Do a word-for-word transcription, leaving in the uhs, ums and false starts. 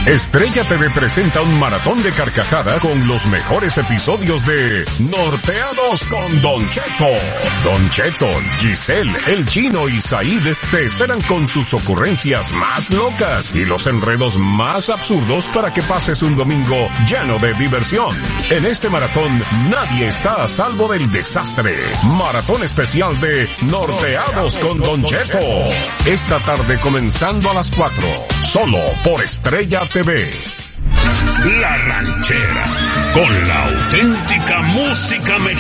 Estrella T V presenta un maratón de carcajadas con los mejores episodios de Norteados con Don Cheto. Don Cheto, Giselle, El Chino y Said te esperan con sus ocurrencias más locas y los enredos más absurdos para que pases un domingo lleno de diversión. En este maratón nadie está a salvo del desastre. Maratón especial de Norteados con Don Cheto. Esta tarde comenzando a las cuatro. Solo por Estrella T V. La Ranchera, con la auténtica música mexicana.